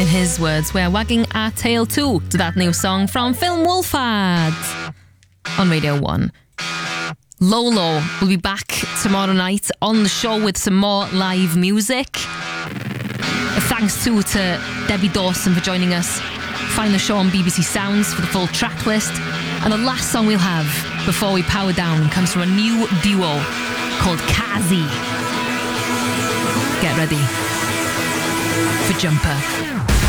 In his words, we're wagging our tail too to that new song from Film Wolfhard on Radio 1. Lolo will be back tomorrow night on the show with some more live music. Thanks too to Debbie Dawson for joining us. Find the show on BBC Sounds for the full track list. And the last song we'll have before we power down comes from a new duo called Kazi. Get ready for Jumper.